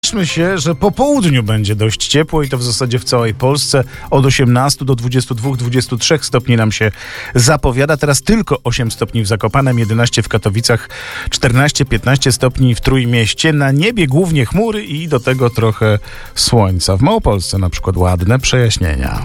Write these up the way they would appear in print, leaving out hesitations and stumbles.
Cieszmy się, że po południu będzie dość ciepło i to w zasadzie w całej Polsce. Od 18 do 22-23 stopni nam się zapowiada. Teraz tylko 8 stopni w Zakopanem, 11 w Katowicach, 14-15 stopni w Trójmieście. Na niebie głównie chmury i do tego trochę słońca. W Małopolsce na przykład ładne przejaśnienia.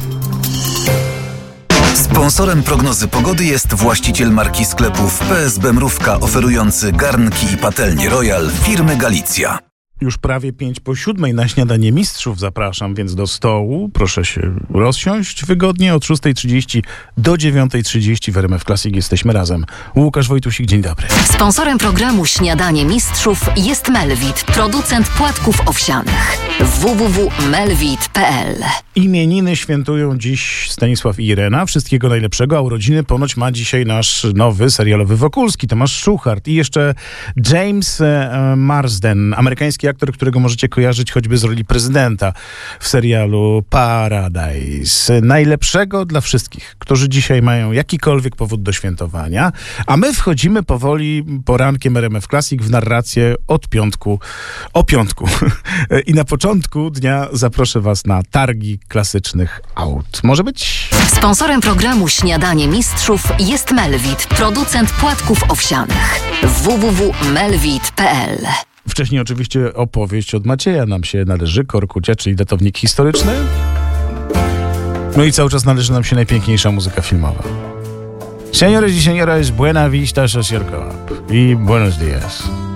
Sponsorem prognozy pogody jest właściciel marki sklepów PSB Mrówka, oferujący garnki i patelnie Royal firmy Galicja. Już prawie 5:07 na śniadanie mistrzów zapraszam, więc do stołu. Proszę się rozsiąść wygodnie. Od 6:30 do 9:30 w RMF Classic jesteśmy razem. Łukasz Wojtusik, dzień dobry. Sponsorem programu Śniadanie Mistrzów jest Melvit, producent płatków owsianych. www.melvit.pl. Imieniny świętują dziś Stanisław i Irena. Wszystkiego najlepszego, a urodziny ponoć ma dzisiaj nasz nowy serialowy Wokulski, Tomasz Szuchart. I jeszcze James Marsden, amerykański aktor, którego możecie kojarzyć choćby z roli prezydenta w serialu Paradise. Najlepszego dla wszystkich, którzy dzisiaj mają jakikolwiek powód do świętowania. A my wchodzimy powoli porankiem RMF Classic w narrację o piątku. I na początku dnia zaproszę was na targi klasycznych aut. Może być? Sponsorem programu Śniadanie Mistrzów jest Melvit, producent płatków owsianych. www.melvit.pl. Wcześniej oczywiście opowieść od Macieja nam się należy, Korkucia, czyli datownik historyczny. No i cały czas należy nam się najpiękniejsza muzyka filmowa. Señores y señoras, buena vista social club i buenos días.